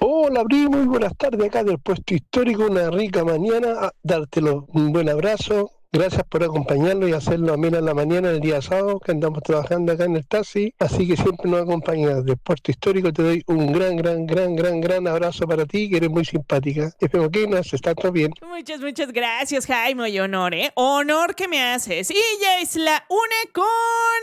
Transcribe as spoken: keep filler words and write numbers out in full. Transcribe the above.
Hola, Abril, muy buenas tardes acá del puesto histórico, una rica mañana, a dártelo un buen abrazo, gracias por acompañarnos y hacerlo amena en la mañana el día sábado que andamos trabajando acá en el taxi, así que siempre nos acompañas del puerto histórico, te doy un gran, gran, gran, gran, gran abrazo para ti, que eres muy simpática, espero que nos está todo bien. Muchas, muchas gracias, Jaime, y honor, ¿eh? Honor que me haces. Y ya es la una con